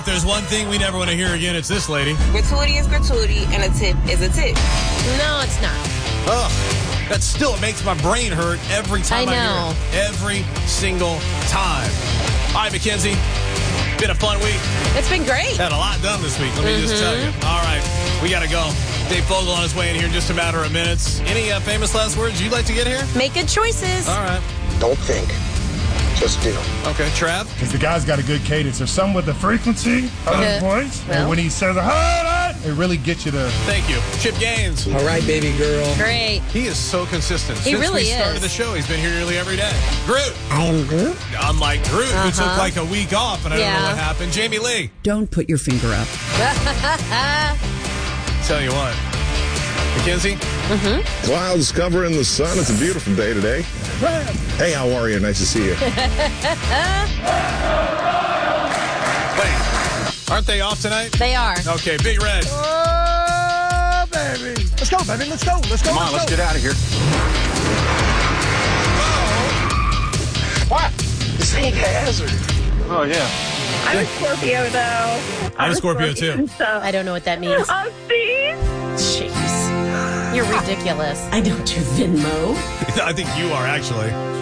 If there's one thing we never want to hear again, it's this lady. Gratuity is gratuity, and a tip is a tip. No, it's not. Ugh. That still makes my brain hurt every time I know. hear it. Every single time. All right, Mackenzie. Been a fun week. It's been great. Had a lot done this week, let me just tell you. All right, we got to go. Dave Fogel on his way in here in just a matter of minutes. Any famous last words you'd like to get here? Make good choices. All right. Don't think. Just do. Okay, Trav? Because the guy's got a good cadence. There's some with the frequency of his voice. Well. And when he says, hold on, it really gets you to... Thank you. Chip Gaines. All right, baby girl. Great. He is so consistent. He Since really we started is. the show, he's been here nearly every day. Groot. I am Groot. Unlike Groot, who took like a week off, and I don't know what happened. Jamie Lee. Don't put your finger up. Tell you what. Mackenzie? Clouds covering the sun. It's a beautiful day today. Hey, how are you? Nice to see you. Wait, aren't they off tonight? They are. Okay, Big Red. Oh, baby. Let's go, baby. Let's go. Let's go. Come on, let's get out of here. What? This ain't hazard. Oh, yeah. I'm a Scorpio, though. I'm a Scorpio, too. So. I don't know what that means. Oh, see? Jeez. You're ridiculous. I don't do Venmo. I think you are, actually.